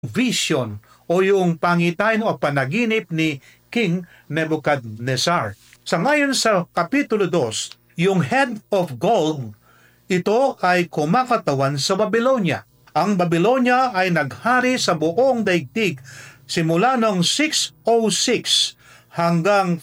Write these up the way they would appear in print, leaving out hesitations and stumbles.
vision o yung pangitain o panaginip ni King Nebuchadnezzar. Sa ngayon sa Kapitulo 2, yung head of gold, ito ay kumakatawan sa Babylonia. Ang Babylonia ay naghari sa buong daigdig simula noong 606 hanggang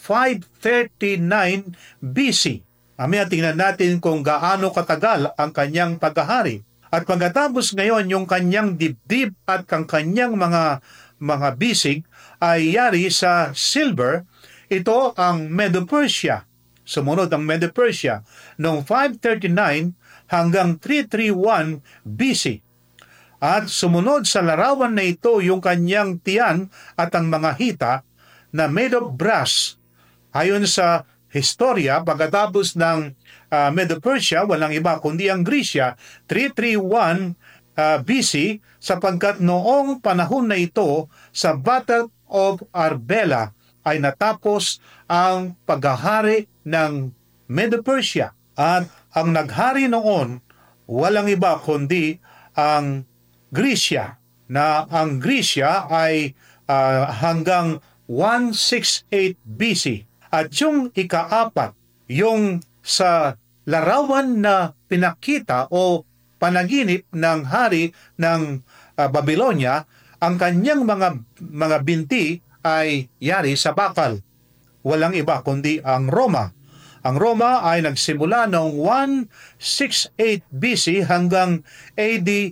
539 BC. Mamaya tingnan natin kung gaano katagal ang kanyang paghahari. At pagkatapos ngayon, yung kanyang dibdib at ang kanyang mga bisig ay yari sa silver. Ito ang Medo-Persia. Sumunod ang Medo-Persia noong 539 hanggang 331 BC. At sumunod sa larawan na ito yung kanyang tiyan at ang mga hita na made of brass. Ayon sa historia, pagkatapos ng Medo-Persia, walang iba kundi ang Grisya, 331 BC, sapagkat noong panahon na ito sa Battle of Arbela ay natapos ang paghahari ng Medo-Persia. At ang naghari noon, walang iba kundi ang Grisya, na ang Grisya ay hanggang 168 BC. At yung ikaapat, yung sa larawan na pinakita o panaginip ng hari ng Babylonia, ang kanyang mga binti ay yari sa bakal. Walang iba kundi ang Roma. Ang Roma ay nagsimula noong 168 BC hanggang AD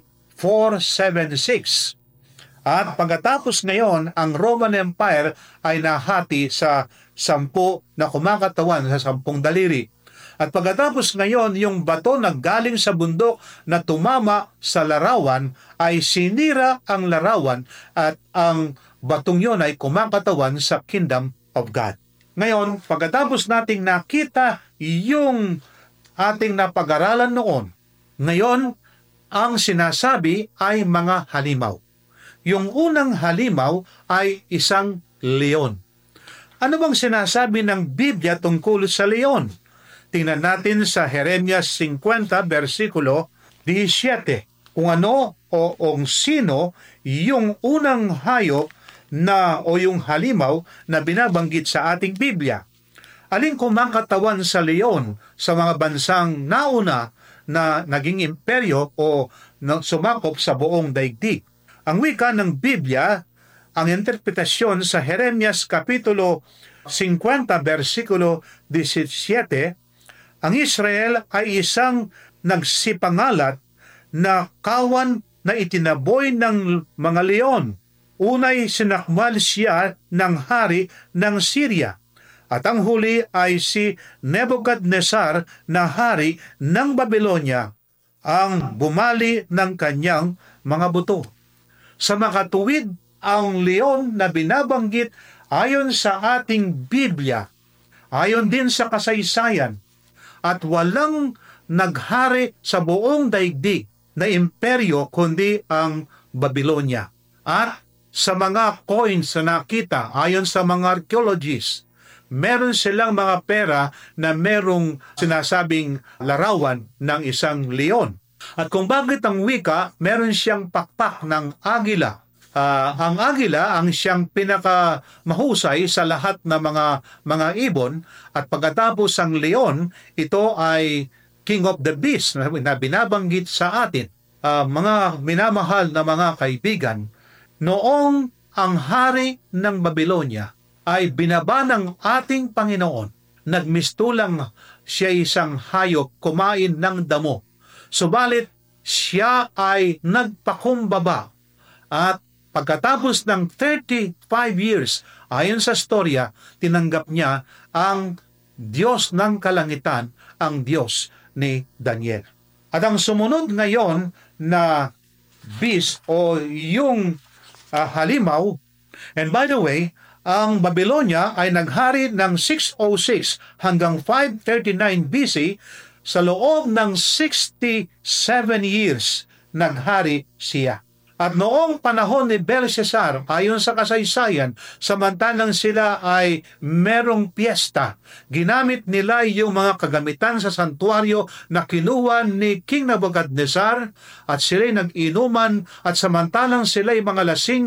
476. At pagkatapos ngayon, ang Roman Empire ay nahati sa 10 na kumakatawan sa 10 daliri. At pagkatapos ngayon, yung bato na galing sa bundok na tumama sa larawan ay sinira ang larawan at ang batong yon ay kumakatawan sa Kingdom of God. Ngayon, pagkatapos nating nakita yung ating napag-aralan noon, ngayon, ang sinasabi ay mga halimaw. Yung unang halimaw ay isang leon. Ano bang sinasabi ng Biblia tungkol sa leon? Tingnan natin sa Jeremias 50, versikulo 17. Kung ano o sino yung unang hayop na o yung halimaw na binabanggit sa ating Biblia. Aling kumakatawan sa leon sa mga bansang nauna na naging imperyo o sumakop sa buong daigdig. Ang wika ng Biblia, ang interpretasyon sa Jeremias Kapitulo 50, versikulo 17, ang Israel ay isang nagsipangalat na kawan na itinaboy ng mga leon. Unay sinakmal siya ng hari ng Syria. At ang huli ay si Nebuchadnezzar na hari ng Babylonia, ang bumali ng kanyang mga buto. Sa makatuwid, ang leon na binabanggit ayon sa ating Biblia, ayon din sa kasaysayan, at walang naghari sa buong daigdig na imperyo kundi ang Babylonia. At sa mga coins na nakita, ayon sa mga archaeologists, meron silang mga pera na merong sinasabing larawan ng isang leon. At kung bakit ang wika, meron siyang pakpak ng agila. Ang agila ang siyang pinakamahusay sa lahat ng mga ibon. At pagkatapos ang leon, ito ay king of the beasts na binabanggit sa atin. Mga minamahal na mga kaibigan, noong ang hari ng Babylonia ay binaba ng ating Panginoon, nagmistulang siya isang hayop, kumain ng damo. Subalit, siya ay nagpakumbaba at pagkatapos ng 35 years, ayon sa storya, tinanggap niya ang Diyos ng kalangitan, ang Diyos ni Daniel. At ang sumunod ngayon na beast o yung halimaw, and by the way, ang Babylonia ay naghari ng 606 hanggang 539 BC. Sa loob ng 67 years, naghari siya. At noong panahon ni Belshazzar, ayon sa kasaysayan, samantalang sila ay merong piyesta, ginamit nila yung mga kagamitan sa santuario na kinuha ni King Nebuchadnezzar at sila'y nag-inuman at samantalang sila'y mga lasing